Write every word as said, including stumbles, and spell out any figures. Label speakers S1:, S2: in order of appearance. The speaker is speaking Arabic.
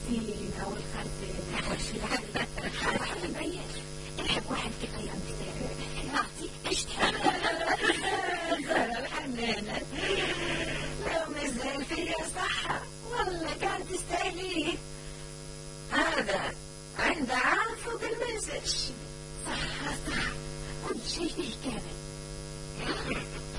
S1: الزينة والخزينة والشلال حرح يبين الحب واحد في قيام كتير أعطيك تشتهي الحنانة لو نزل فيها صحة والله كانت تستاهليه. هذا عند عارفه بالمنزل. صح صح كل شيء فيه كامل.